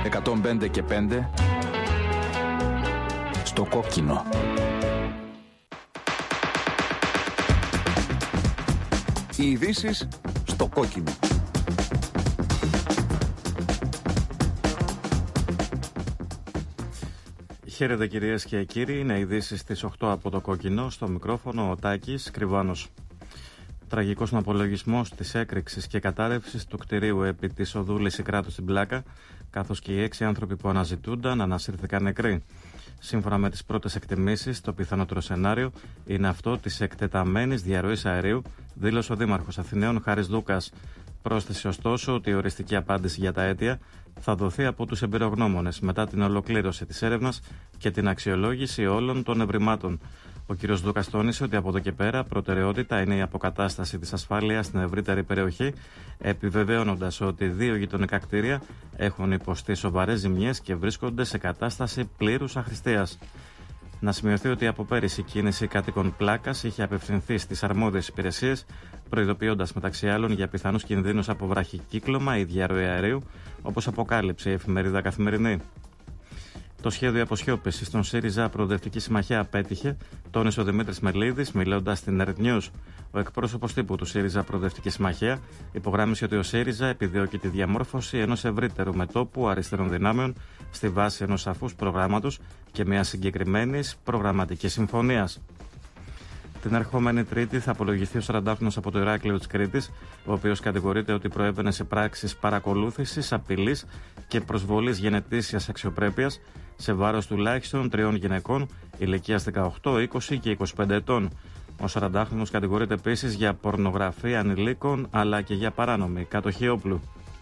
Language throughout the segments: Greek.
105 και 5 στο κόκκινο. Οι ειδήσεις στο κόκκινο. Χαίρετε κυρίες και κύριοι, είναι ειδήσεις στις 8 από το κόκκινο, στο μικρόφωνο ο Τάκης Κρυβάνος. Τραγικός απολογισμός της έκρηξης και κατάρρευσης του κτηρίου επί της οδού Λυσικράτου στην Πλάκα, καθώς και οι 6 άνθρωποι που αναζητούνταν ανασύρθηκαν νεκροί. Σύμφωνα με τις πρώτες εκτιμήσεις, το πιθανότερο σενάριο είναι αυτό της εκτεταμένης διαρροής αερίου, δήλωσε ο Δήμαρχος Αθηναίων Χάρης Δούκας. Πρόσθεσε ωστόσο ότι η οριστική απάντηση για τα αίτια θα δοθεί από τους εμπειρογνώμονες μετά την ολοκλήρωση της έρευνας και την αξιολόγηση όλων των ευρημάτων. Ο κ. Δούκας τόνισε ότι από εδώ και πέρα προτεραιότητα είναι η αποκατάσταση της ασφάλειας στην ευρύτερη περιοχή, επιβεβαιώνοντας ότι 2 γειτονικά κτίρια έχουν υποστεί σοβαρές ζημιές και βρίσκονται σε κατάσταση πλήρους αχρηστείας. Να σημειωθεί ότι από πέρυσι η κίνηση κατοίκων Πλάκας είχε απευθυνθεί στις αρμόδιες υπηρεσίες, προειδοποιώντας μεταξύ άλλων για πιθανούς κινδύνους από βραχικύκλωμα ή διαρροή αερίου, όπως αποκάλυψε η εφημερίδα Καθημερινή. Το σχέδιο αποσιώπησης των ΣΥΡΙΖΑ Προοδευτική Συμμαχία απέτυχε, τόνισε ο Δημήτρης Μελίδης, μιλώντας στην Nerd News. Ο εκπρόσωπος τύπου του ΣΥΡΙΖΑ Προοδευτική Συμμαχία υπογράμμισε ότι ο ΣΥΡΙΖΑ επιδιώκει τη διαμόρφωση ενός ευρύτερου μετώπου αριστερών δυνάμεων στη βάση ενός σαφούς προγράμματος και μιας συγκεκριμένης προγραμματικής συμφωνίας. Την ερχόμενη Τρίτη θα απολογηθεί ο 40χρονος από το Ηράκλειο της Κρήτης, ο οποίος κατηγορείται ότι προέβαινε σε πράξεις παρακολούθησης, απειλής και προσβολής γενετήσιας αξιοπρέπειας σε βάρος τουλάχιστον 3 γυναικών ηλικίας 18, 20 και 25 ετών. Ο 40χρονος κατηγορείται επίσης για πορνογραφία ανηλίκων αλλά και για παράνομη κατοχή όπλου.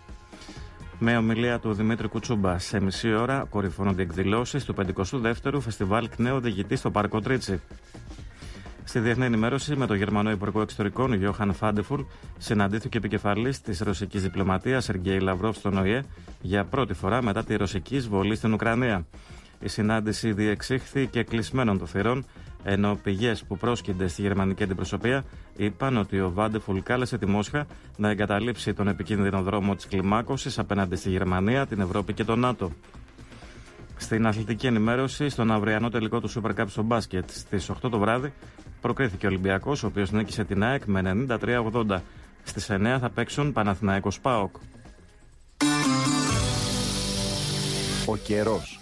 Με ομιλία του Δημήτρη Κουτσούμπα, σε μισή ώρα κορυφώνονται εκδηλώσεις του 52ου Φεστιβάλ Κνέο Διηγητή στο Πάρκο Τρίτσι. Στη διεθνή ενημέρωση, με τον Γερμανό Υπουργό Εξωτερικών Γιώχαν Φάντεφουλ συναντήθηκε επικεφαλής της ρωσικής διπλωματίας Σεργέη Λαυρόφ στον ΟΗΕ για πρώτη φορά μετά τη ρωσική εισβολή στην Ουκρανία. Η συνάντηση διεξήχθη και κλεισμένων των θυρών, ενώ πηγές που πρόσκυνται στη γερμανική αντιπροσωπεία είπαν ότι ο Φάντεφουλ κάλεσε τη Μόσχα να εγκαταλείψει τον επικίνδυνο δρόμο της κλιμάκωσης απέναντι στη Γερμανία, την Ευρώπη και τον ΝΑΤΟ. Στην αθλητική ενημέρωση, στον αυριανό τελικό του Super Cup στο μπάσκετ στις 8 το βράδυ, προκρίθηκε ο Ολυμπιακός, ο οποίος νίκησε την ΑΕΚ με 93-80. Στις 9 θα παίξουν Παναθηναϊκός ΠΑΟΚ. Ο καιρός.